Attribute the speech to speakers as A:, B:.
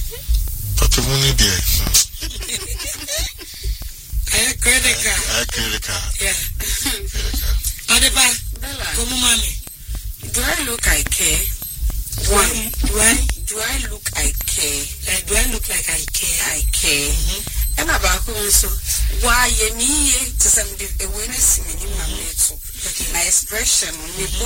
A: Papa money there.
B: Critical. Yeah. Adepa, come mommy. Do I look I care? One. Do I look I care? Like, do I look like I care? I care. And about so why ye me to some awareness in my expression, me